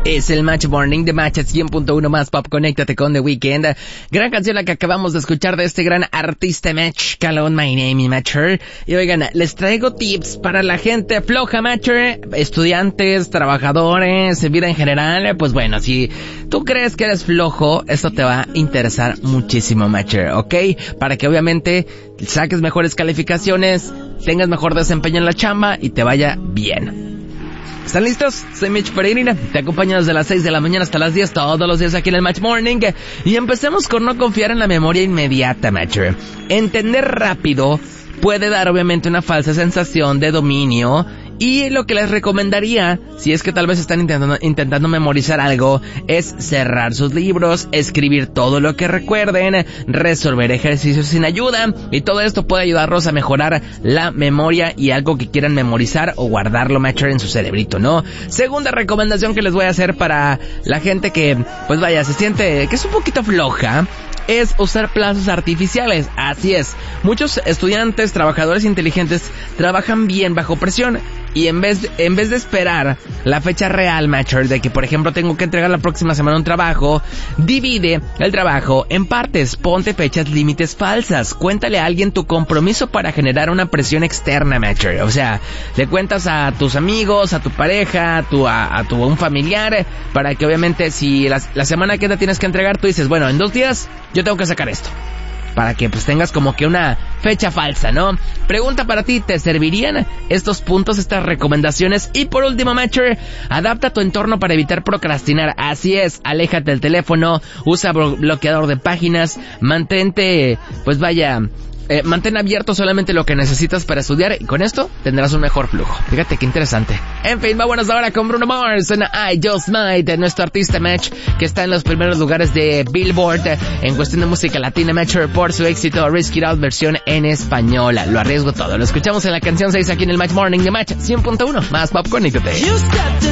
Es el Match Morning de Match 100.1 más pop. Conéctate con The Weeknd. Gran canción la que acabamos de escuchar de este gran artista Match. Call on my name, Matcher. Y oigan, les traigo tips para la gente floja, Matcher. Estudiantes, trabajadores, vida en general. Pues bueno, si tú crees que eres flojo, esto te va a interesar muchísimo, Matcher, ¿ok? Para que obviamente saques mejores calificaciones, tengas mejor desempeño en la chamba y te vaya bien. ¿Están listos? Soy Mitch Peregrina, te acompaño desde las 6 de la mañana hasta las 10 todos los días aquí en el Match Morning. Y empecemos con no confiar en la memoria inmediata, Matcher. Entender rápido puede dar obviamente una falsa sensación de dominio. Y lo que les recomendaría, si es que tal vez están intentando memorizar algo, es cerrar sus libros, escribir todo lo que recuerden, resolver ejercicios sin ayuda, y todo esto puede ayudarlos a mejorar la memoria y algo que quieran memorizar o guardarlo, Matcher, en su cerebrito, ¿no? Segunda recomendación que les voy a hacer para la gente que, pues vaya, se siente que es un poquito floja, es usar plazos artificiales. Así es, muchos estudiantes, trabajadores inteligentes trabajan bien bajo presión y en vez de esperar la fecha real, Matcher, de que por ejemplo tengo que entregar la próxima semana un trabajo, divide el trabajo en partes, ponte fechas límites falsas, cuéntale a alguien tu compromiso para generar una presión externa, Matcher. O sea, le cuentas a tus amigos, a tu pareja, a un familiar, para que obviamente si la semana que te tienes que entregar, tú dices, bueno, en 2 días yo tengo que sacar esto, para que pues tengas como que una fecha falsa, ¿no? Pregunta para ti, ¿te servirían estos puntos, estas recomendaciones? Y por último, Matcher, adapta tu entorno para evitar procrastinar. Así es, aléjate del teléfono, usa bloqueador de páginas, mantente, pues vaya, mantén abierto solamente lo que necesitas para estudiar y con esto tendrás un mejor flujo. Fíjate qué interesante. En fin, vámonos ahora con Bruno Mars en I Just Might, de nuestro artista Match, que está en los primeros lugares de Billboard en cuestión de música latina, Matcher, por su éxito Risk It Out versión en español. Lo arriesgo todo. Lo escuchamos en la canción 6 aquí en el Match Morning de Match 100.1 más pop. Conéctate.